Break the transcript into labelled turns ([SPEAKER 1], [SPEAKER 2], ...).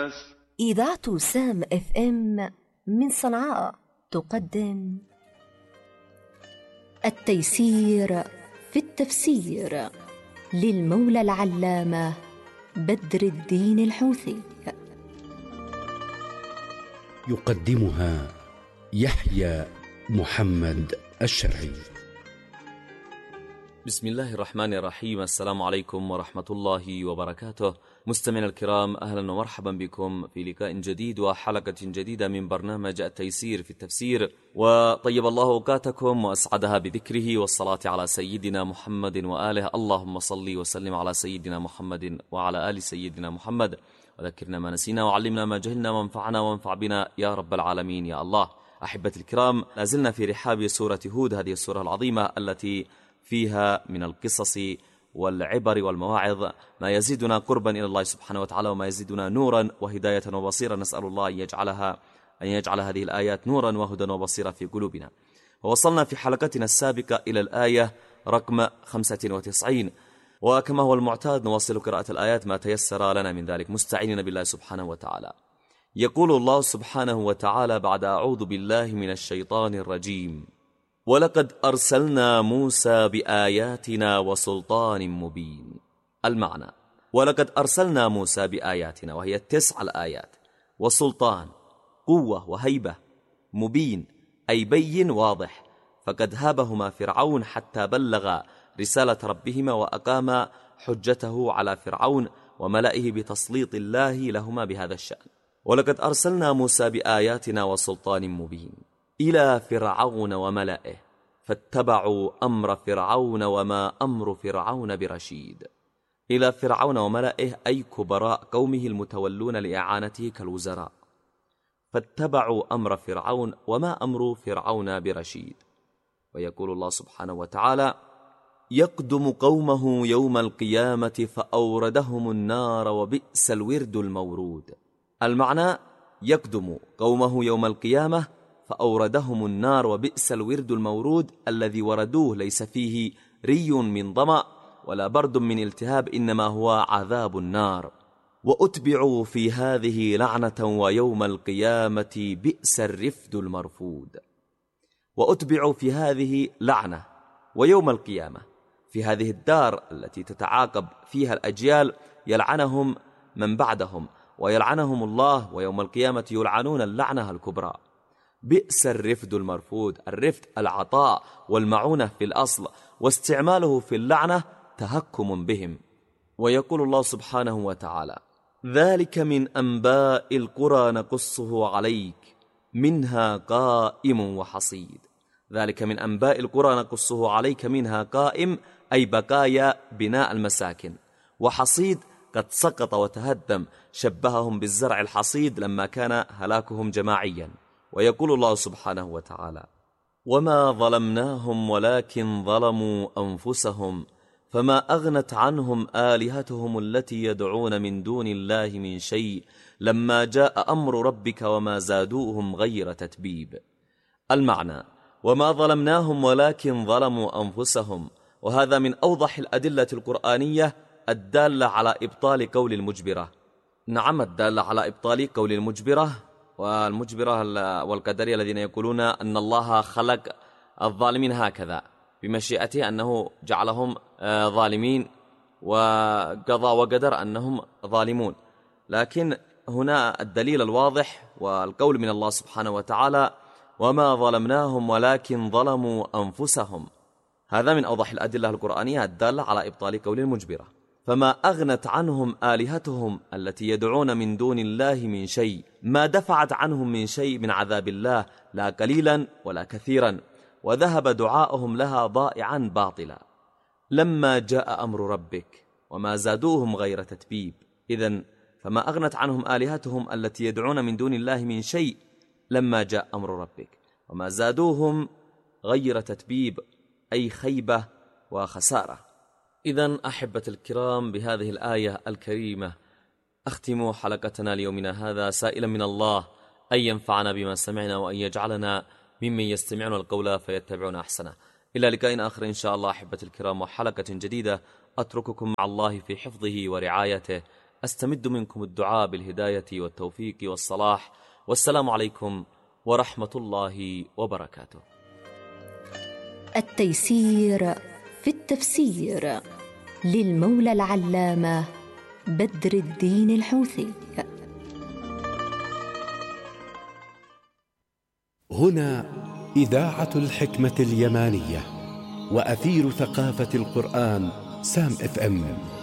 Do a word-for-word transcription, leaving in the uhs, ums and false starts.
[SPEAKER 1] الناس.
[SPEAKER 2] إذاعة سام اف ام من صنعاء تقدم التيسير في التفسير للمولى العلامة بدر الدين الحوثي.
[SPEAKER 3] يقدمها يحيى محمد الشرعي.
[SPEAKER 4] بسم الله الرحمن الرحيم. السلام عليكم ورحمة الله وبركاته. مستمعينا الكرام، أهلا ومرحبا بكم في لقاء جديد وحلقة جديدة من برنامج التيسير في التفسير، وطيب الله أوقاتكم وأسعدها بذكره والصلاة على سيدنا محمد وآله. اللهم صل وسلم على سيدنا محمد وعلى آل سيدنا محمد، وذكرنا ما نسينا وعلمنا ما جهلنا وانفعنا وانفع بنا يا رب العالمين يا الله. أحبتي الكرام، لازلنا في رحاب سورة هود، هذه السورة العظيمة التي فيها من القصص والعبر والمواعظ ما يزيدنا قربا إلى الله سبحانه وتعالى، وما يزيدنا نورا وهداية وبصيرا. نسأل الله أن يجعلها أن يجعل هذه الآيات نورا وهدى وبصيرا في قلوبنا. ووصلنا في حلقتنا السابقة إلى الآية رقم خمسة وتسعين، وكما هو المعتاد نواصل قراءة الآيات ما تيسر لنا من ذلك مستعينين بالله سبحانه وتعالى. يقول الله سبحانه وتعالى بعد أعوذ بالله من الشيطان الرجيم: ولقد أرسلنا موسى بآياتنا وسلطان مبين. المعنى: ولقد أرسلنا موسى بآياتنا، وهي تسع الآيات، وسلطان قوة وهيبة، مبين أي بين واضح، فقد هابهما فرعون حتى بلغ رسالة ربهما وأقام حجته على فرعون وملئه بتسليط الله لهما بهذا الشأن. ولقد أرسلنا موسى بآياتنا وسلطان مبين إلى فرعون وملئه فاتبعوا أمر فرعون وما أمر فرعون برشيد. إلى فرعون وملئه أي كبراء قومه المتولون لإعانته كالوزراء. فاتبعوا أمر فرعون وما أمر فرعون برشيد. ويقول الله سبحانه وتعالى: يقدم قومه يوم القيامة فأوردهم النار وبئس الورد المورود. المعنى: يقدم قومه يوم القيامة فأوردهم النار وبئس الورد المورود، الذي وردوه ليس فيه ري من ظمأ ولا برد من التهاب، إنما هو عذاب النار. وأتبعوا في هذه لعنة ويوم القيامة بئس الرفد المرفود. وأتبعوا في هذه لعنة ويوم القيامة، في هذه الدار التي تتعاقب فيها الأجيال يلعنهم من بعدهم ويلعنهم الله، ويوم القيامة يلعنون اللعنة الكبرى. بئس الرفد المرفود. الرفد العطاء والمعونة في الأصل، واستعماله في اللعنة تهكم بهم. ويقول الله سبحانه وتعالى: ذلك من أنباء القرى نقصه عليك منها قائم وحصيد. ذلك من أنباء القرى نقصه عليك منها قائم أي بقايا بناء المساكن، وحصيد قد سقط وتهدم، شبههم بالزرع الحصيد لما كان هلاكهم جماعيا. ويقول الله سبحانه وتعالى: وما ظلمناهم ولكن ظلموا أنفسهم فما أغنت عنهم آلهتهم التي يدعون من دون الله من شيء لما جاء أمر ربك وما زادوهم غير تتبيب. المعنى: وما ظلمناهم ولكن ظلموا أنفسهم. وهذا من أوضح الأدلة القرآنية الدالة على إبطال قول المجبرة. نعم، الدالة على إبطال قول المجبرة والمجبرة والقدرية الذين يقولون أن الله خلق الظالمين هكذا بمشيئته، أنه جعلهم ظالمين وقضى وقدر أنهم ظالمون. لكن هنا الدليل الواضح والقول من الله سبحانه وتعالى: وما ظلمناهم ولكن ظلموا أنفسهم. هذا من أوضح الأدلة القرآنية الدالة على إبطال قول المجبرة. فما أغنت عنهم آلهتهم التي يدعون من دون الله من شيء، ما دفعت عنهم من شيء من عذاب الله، لا قليلا ولا كثيرا، وذهب دعاؤهم لها ضائعا باطلا لما جاء أمر ربك وما زادوهم غير تتبيب. إذن فما أغنت عنهم آلهتهم التي يدعون من دون الله من شيء لما جاء أمر ربك وما زادوهم غير تتبيب، أي خيبة وخسارة. إذن أحبة الكرام، بهذه الآية الكريمة أختم حلقتنا ليومنا هذا، سائلا من الله أن ينفعنا بما سمعنا وأن يجعلنا ممن يستمعون القول فيتبعون أحسنه. إلى لقاء آخر إن شاء الله أحبة الكرام، وحلقة جديدة. أترككم مع الله في حفظه ورعايته. أستمد منكم الدعاء بالهداية والتوفيق والصلاح، والسلام عليكم ورحمة الله وبركاته.
[SPEAKER 2] التيسير في التفسير للمولى العلامة بدر الدين الحوثي.
[SPEAKER 1] هنا إذاعة الحكمة اليمانية وأثير ثقافة القرآن سام اف ام.